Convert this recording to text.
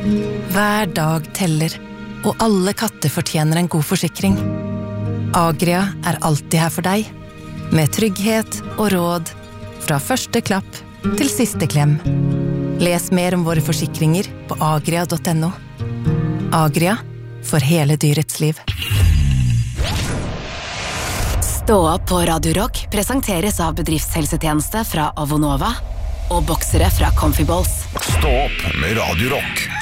Hver dag teller, og alle katter fortjener en god forsikring. Agria alltid her for deg, med trygghet og råd, fra første klapp til siste klem. Les mer om våre forsikringer på agria.no. Agria, for hele dyrets liv. Stå opp på Radio Rock presenteres av bedriftshelsetjeneste fra Avonova og boksere fra Comfy Balls. Stå opp med Radio Rock.